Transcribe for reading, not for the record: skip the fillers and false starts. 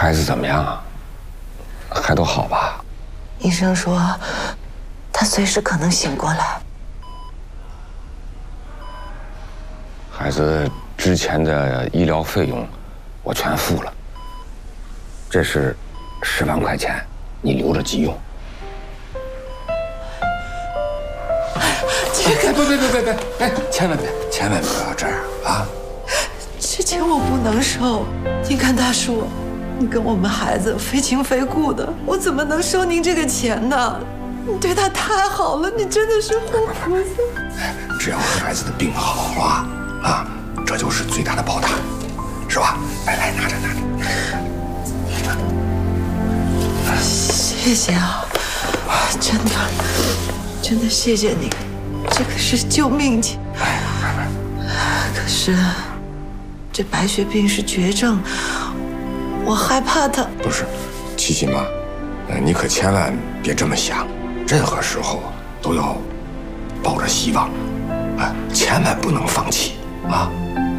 孩子怎么样啊？还都好吧？ 医生说，他随时可能醒过来。 孩子之前的医疗费用，我全付了。这是10万块钱，你留着急用。别！哎，千万不要这样啊！ 这钱我不能收。您看大叔，你跟我们孩子非亲非故的，我怎么能收您这个钱呢？你对他太好了，你真的是活菩萨。 只要孩子的病好啊，这就是最大的报答，是吧？来，拿着。 谢谢啊，真的谢谢你，这可是救命钱。可是这白血病是绝症，我害怕他。 不是，七七妈，你可千万别这么想，任何时候都要抱着希望，千万不能放弃啊！